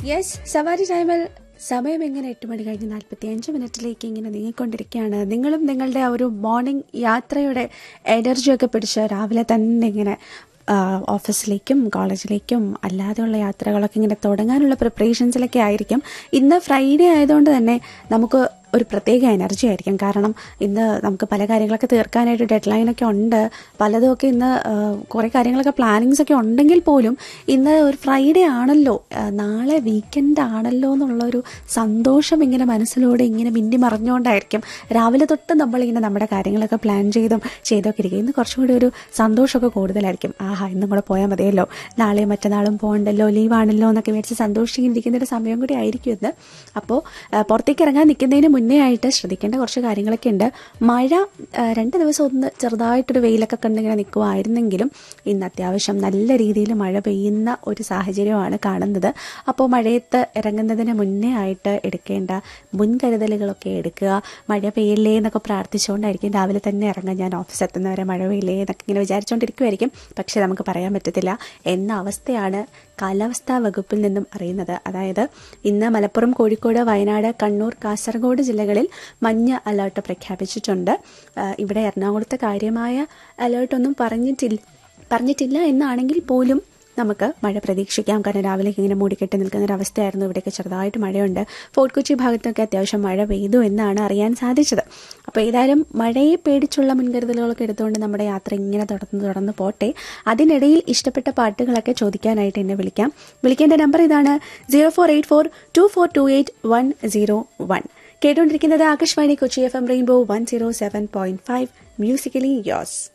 Yes, സവാരി ടൈമിൽ സമയം എങ്ങനെ 8 മണി കഴിഞ്ഞ് 45 മിനിറ്റിലേക്ക് ഇങ്ങനെ നീങ്ങിക്കൊണ്ടിരിക്കുകയാണ്. നിങ്ങളും നിങ്ങളുടെ ആ ഒരു മോർണിംഗ് യാത്രയുടെ എനർജിയൊക്കെ പിടിച്ച് രാവിലെ തന്നെ ഇങ്ങനെ ഓഫീസിലേക്കും കോളേജിലേക്കും അല്ലാതെയുള്ള യാത്രകളൊക്കെ ഇങ്ങനെ തുടങ്ങാനുള്ള പ്രിപ്പറേഷൻസിലൊക്കെ ആയിരിക്കും. ഇന്ന് ഫ്രൈഡേ ആയതുകൊണ്ട് തന്നെ നമുക്ക് ഒരു പ്രത്യേക എനർജി ആയിരിക്കും. കാരണം ഇന്ന് നമുക്ക് പല കാര്യങ്ങളൊക്കെ തീർക്കാനായിട്ട് ഡെഡ് ലൈനൊക്കെ ഉണ്ട്. പലതുമൊക്കെ ഇന്ന് കുറേ കാര്യങ്ങളൊക്കെ പ്ലാനിങ്സ് ഒക്കെ ഉണ്ടെങ്കിൽ പോലും ഇന്ന് ഒരു ഫ്രൈഡേ ആണല്ലോ, നാളെ വീക്കെൻഡ് ആണല്ലോ എന്നുള്ളൊരു സന്തോഷം ഇങ്ങനെ മനസ്സിലൂടെ ഇങ്ങനെ മിന്നി മറിഞ്ഞുകൊണ്ടായിരിക്കും രാവിലെ തൊട്ട് നമ്മളിങ്ങനെ നമ്മുടെ കാര്യങ്ങളൊക്കെ പ്ലാൻ ചെയ്തൊക്കെ ഇരിക്കും. ഇന്ന് കുറച്ചും കൂടി ഒരു സന്തോഷമൊക്കെ കൂടുതലായിരിക്കും. ഇന്നും കൂടെ പോയാൽ മതിയല്ലോ, നാളെയും മറ്റന്നാളും പോകണ്ടല്ലോ, ലീവാണല്ലോ എന്നൊക്കെ മേടിച്ച് സന്തോഷിച്ചിരിക്കുന്ന ഒരു സമയം കൂടി ആയിരിക്കും ഇന്ന്. അപ്പോൾ പുറത്തേക്ക് ഇറങ്ങാൻ നിൽക്കുന്നതിന് മുന്നേ ആയിട്ട് ശ്രദ്ധിക്കേണ്ട കുറച്ച് കാര്യങ്ങളൊക്കെ ഉണ്ട്. മഴ 2 ദിവസം ഒന്ന് ചെറുതായിട്ടൊരു വെയിലൊക്കെ കണ്ടിങ്ങനെ നിൽക്കുമായിരുന്നെങ്കിലും ഇന്ന് അത്യാവശ്യം നല്ല രീതിയിൽ മഴ പെയ്യുന്ന ഒരു സാഹചര്യമാണ് കാണുന്നത്. അപ്പോൾ മഴയത്ത് ഇറങ്ങുന്നതിന് മുന്നേ ആയിട്ട് എടുക്കേണ്ട മുൻകരുതലുകളൊക്കെ എടുക്കുക. മഴ പെയ്യല്ലേ എന്നൊക്കെ പ്രാർത്ഥിച്ചുകൊണ്ടായിരിക്കും രാവിലെ തന്നെ ഇറങ്ങാൻ. ഞാൻ ഓഫീസ് എത്തുന്നവരെ മഴ പെയ്യല്ലേ എന്നൊക്കെ ഇങ്ങനെ വിചാരിച്ചുകൊണ്ടിരിക്കുമായിരിക്കും. പക്ഷേ നമുക്ക് പറയാൻ പറ്റത്തില്ല എന്ന അവസ്ഥയാണ് കാലാവസ്ഥാ വകുപ്പിൽ നിന്നും അറിയുന്നത്. അതായത് ഇന്ന് മലപ്പുറം, കോഴിക്കോട്, വയനാട്, കണ്ണൂർ, കാസർഗോഡ് ജില്ലകളിൽ മഞ്ഞ അലേർട്ട് പ്രഖ്യാപിച്ചിട്ടുണ്ട്. ഇവിടെ എറണാകുളത്ത് കാര്യമായ അലേർട്ടൊന്നും പറഞ്ഞിട്ടില്ല എന്നാണെങ്കിൽ പോലും നമുക്ക് മഴ പ്രതീക്ഷിക്കാം. കാരണം രാവിലേക്ക് ഇങ്ങനെ മൂടിക്കെട്ടി നിൽക്കുന്ന ഒരു അവസ്ഥയായിരുന്നു. ഇവിടെയൊക്കെ ചെറുതായിട്ട് മഴയുണ്ട്. ഫോർട്ട് കൊച്ചി ഭാഗത്തൊക്കെ അത്യാവശ്യം മഴ പെയ്തു എന്നാണ് അറിയാൻ സാധിച്ചത്. അപ്പോൾ ഏതായാലും മഴയെ പേടിച്ചുള്ള മുൻകരുതലുകളൊക്കെ എടുത്തുകൊണ്ട് നമ്മുടെ യാത്ര ഇങ്ങനെ തുടർന്ന് പോട്ടെ. അതിനിടയിൽ ഇഷ്ടപ്പെട്ട പാട്ടുകളൊക്കെ ചോദിക്കാനായിട്ട് എന്നെ വിളിക്കാം. വിളിക്കേണ്ട നമ്പർ ഇതാണ് 04842428 കേട്ടുകൊണ്ടിരിക്കുന്നത് Akashvani Kochi FM rainbow 107.5 musically യോസ്.